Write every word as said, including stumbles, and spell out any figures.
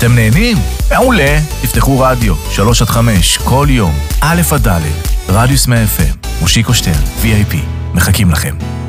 אתם נהנים? מעולה. תפתחו רדיו, שלוש עד חמש, כל יום, א' עד ד', רדיוס מאה אף אם, מושיקו שטרן, וי איי פי. מחכים לכם.